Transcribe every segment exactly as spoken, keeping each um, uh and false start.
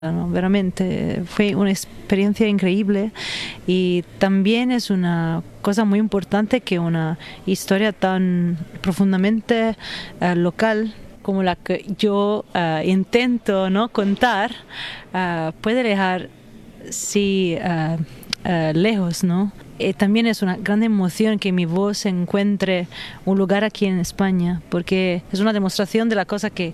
¿no? Veramente fue una experiencia increíble y también es una cosa muy importante que una historia tan profundamente uh, local como la que yo uh, intento, ¿no?, contar uh, puede dejar sí uh, uh, lejos, ¿no? Y también es una gran emoción que mi voz encuentre un lugar aquí en España, porque es una demostración de la cosa que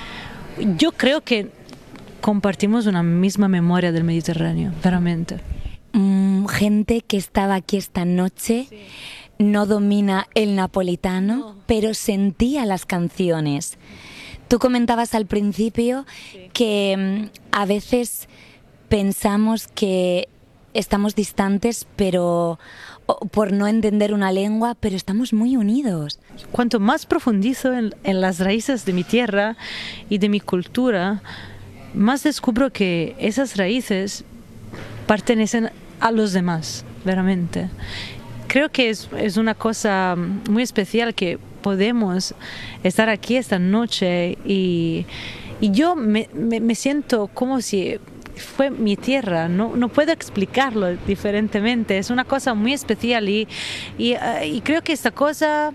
yo creo que compartimos una misma memoria del Mediterráneo, veramente. Mm, gente que estaba aquí esta noche sí. No domina el napolitano, no. Pero sentía las canciones. Tú comentabas al principio sí. que mm, a veces pensamos que estamos distantes, pero por no entender una lengua, pero estamos muy unidos. Cuanto más profundizo en, en las raíces de mi tierra y de mi cultura, más descubro que esas raíces pertenecen a los demás, veramente. Creo que es, es una cosa muy especial que podemos estar aquí esta noche y, y yo me, me, me siento como si fue mi tierra, no, no puedo explicarlo diferentemente, es una cosa muy especial y, y, uh, y creo que esta cosa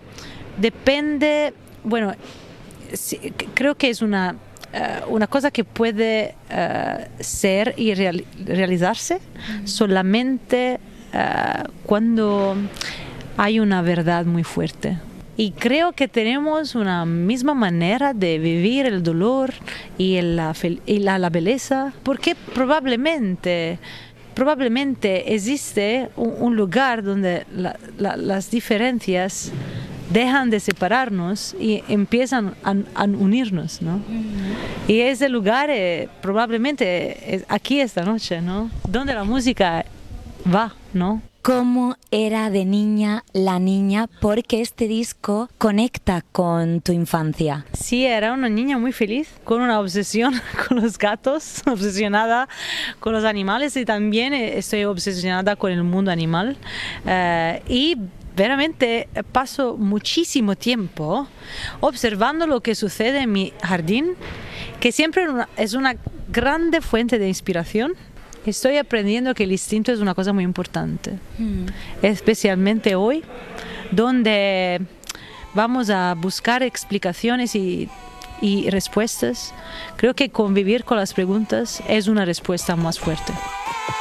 depende, bueno, sí, creo que es una, uh, una cosa que puede uh, ser y real, realizarse mm. solamente uh, cuando hay una verdad muy fuerte. Y creo que tenemos una misma manera de vivir el dolor y la, y la, la belleza, porque probablemente, probablemente existe un, un lugar donde la, la, las diferencias dejan de separarnos y empiezan a, a unirnos, ¿no? Mm-hmm. Y ese lugar eh, probablemente es aquí esta noche, ¿no? Donde la música va, ¿no? ¿Cómo era de niña la niña? Porque este disco conecta con tu infancia. Sí, era una niña muy feliz, con una obsesión con los gatos, obsesionada con los animales y también estoy obsesionada con el mundo animal. Uh, y veramente paso muchísimo tiempo observando lo que sucede en mi jardín, que siempre es una grande fuente de inspiración. Estoy aprendiendo que el instinto es una cosa muy importante, mm. especialmente hoy, donde vamos a buscar explicaciones y, y respuestas. Creo que convivir con las preguntas es una respuesta más fuerte.